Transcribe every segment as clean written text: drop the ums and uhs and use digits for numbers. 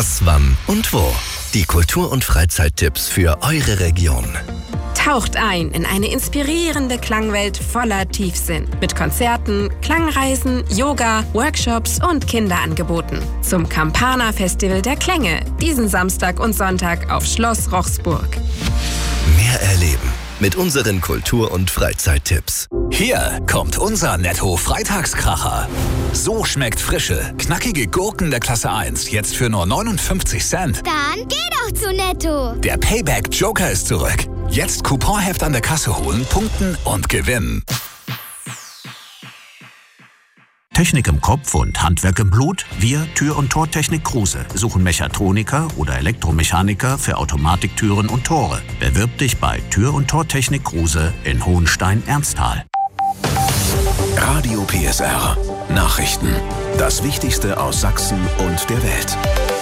Was, wann und wo. Die Kultur- und Freizeittipps für eure Region. Taucht ein in eine inspirierende Klangwelt voller Tiefsinn. Mit Konzerten, Klangreisen, Yoga, Workshops und Kinderangeboten. Zum Campana-Festival der Klänge. Diesen Samstag und Sonntag auf Schloss Rochsburg. Mehr erleben mit unseren Kultur- und Freizeittipps. Hier kommt unser Netto-Freitagskracher. So schmeckt frische, knackige Gurken der Klasse 1 jetzt für nur 59 Cent. Dann geh doch zu Netto. Der Payback-Joker ist zurück. Jetzt Couponheft an der Kasse holen, punkten und gewinnen. Technik im Kopf und Handwerk im Blut? Wir, Tür- und Tortechnik Kruse, suchen Mechatroniker oder Elektromechaniker für Automatiktüren und Tore. Bewirb dich bei Tür- und Tortechnik Kruse in Hohenstein-Ernsthal. Radio PSR. Nachrichten. Das Wichtigste aus Sachsen und der Welt.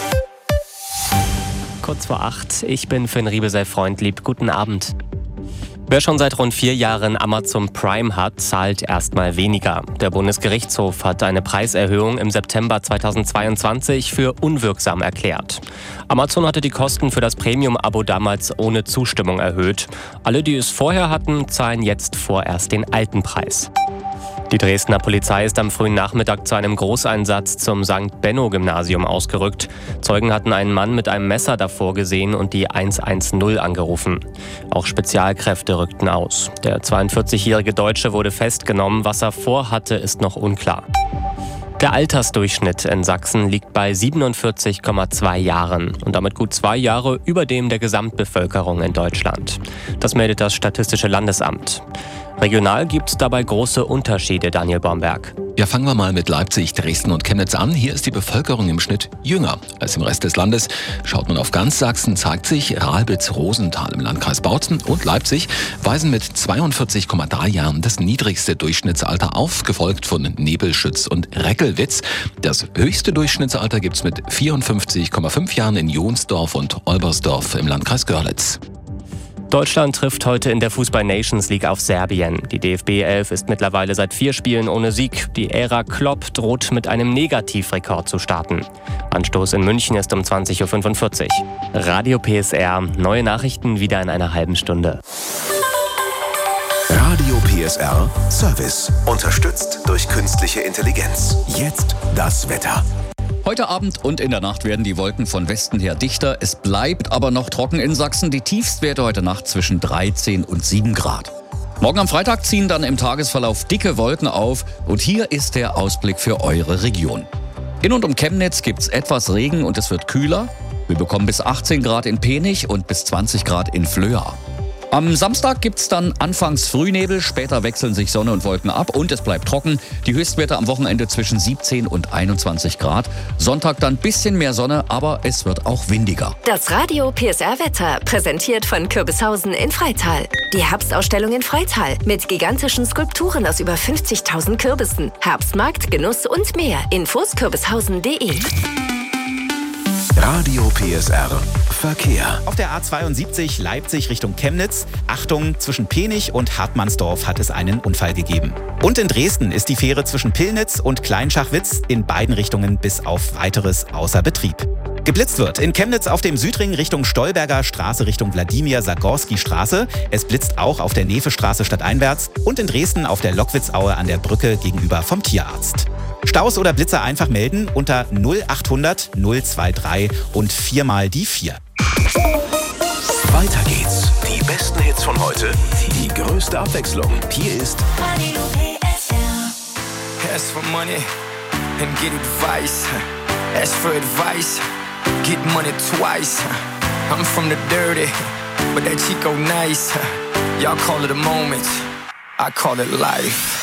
Kurz vor 8, ich bin Finn Riebesell-Freundlieb. Guten Abend. Wer schon seit rund 4 Jahren Amazon Prime hat, zahlt erstmal weniger. Der Bundesgerichtshof hat eine Preiserhöhung im September 2022 für unwirksam erklärt. Amazon hatte die Kosten für das Premium-Abo damals ohne Zustimmung erhöht. Alle, die es vorher hatten, zahlen jetzt vorerst den alten Preis. Die Dresdner Polizei ist am frühen Nachmittag zu einem Großeinsatz zum St. Benno-Gymnasium ausgerückt. Zeugen hatten einen Mann mit einem Messer davor gesehen und die 110 angerufen. Auch Spezialkräfte rückten aus. Der 42-jährige Deutsche wurde festgenommen. Was er vorhatte, ist noch unklar. Der Altersdurchschnitt in Sachsen liegt bei 47,2 Jahren und damit gut 2 Jahre über dem der Gesamtbevölkerung in Deutschland. Das meldet das Statistische Landesamt. Regional gibt es dabei große Unterschiede, Daniel Bomberg. Ja, fangen wir mal mit Leipzig, Dresden und Chemnitz an. Hier ist die Bevölkerung im Schnitt jünger als im Rest des Landes. Schaut man auf ganz Sachsen, zeigt sich, Ralbitz-Rosenthal im Landkreis Bautzen und Leipzig weisen mit 42,3 Jahren das niedrigste Durchschnittsalter auf, gefolgt von Nebelschütz und Reckelwitz. Das höchste Durchschnittsalter gibt's mit 54,5 Jahren in Jonsdorf und Olbersdorf im Landkreis Görlitz. Deutschland trifft heute in der Fußball-Nations League auf Serbien. Die DFB-11 ist mittlerweile seit 4 Spielen ohne Sieg. Die Ära Klopp droht mit einem Negativrekord zu starten. Anstoß in München ist um 20.45 Uhr. Radio PSR, neue Nachrichten wieder in einer halben Stunde. Radio PSR Service. Unterstützt durch künstliche Intelligenz. Jetzt das Wetter. Heute Abend und in der Nacht werden die Wolken von Westen her dichter. Es bleibt aber noch trocken in Sachsen. Die Tiefstwerte heute Nacht zwischen 13 und 7 Grad. Morgen am Freitag ziehen dann im Tagesverlauf dicke Wolken auf. Und hier ist der Ausblick für eure Region. In und um Chemnitz gibt's etwas Regen und es wird kühler. Wir bekommen bis 18 Grad in Penich und bis 20 Grad in Flöa. Am Samstag gibt's dann anfangs Frühnebel, später wechseln sich Sonne und Wolken ab und es bleibt trocken. Die Höchstwerte am Wochenende zwischen 17 und 21 Grad. Sonntag dann bisschen mehr Sonne, aber es wird auch windiger. Das Radio PSR Wetter, präsentiert von Kürbishausen in Freital. Die Herbstausstellung in Freital mit gigantischen Skulpturen aus über 50.000 Kürbissen. Herbstmarkt, Genuss und mehr. Infos kürbishausen.de. Radio PSR Verkehr. Auf der A72 Leipzig Richtung Chemnitz. Achtung, zwischen Penich und Hartmannsdorf hat es einen Unfall gegeben. Und in Dresden ist die Fähre zwischen Pillnitz und Kleinschachwitz in beiden Richtungen bis auf Weiteres außer Betrieb. Geblitzt wird in Chemnitz auf dem Südring Richtung Stolberger Straße Richtung Wladimir-Sagorski-Straße. Es blitzt auch auf der Nevestraße stadteinwärts und in Dresden auf der Lockwitzaue an der Brücke gegenüber vom Tierarzt. Staus oder Blitzer einfach melden unter 0800 023 und 4 mal die 4. Weiter geht's. Die besten Hits von heute, die größte Abwechslung. Hier ist Radio PSR. Ask for money and get advice. Ask for advice, get money twice. I'm from the dirty, but that Chico nice. Y'all call it a moment, I call it life.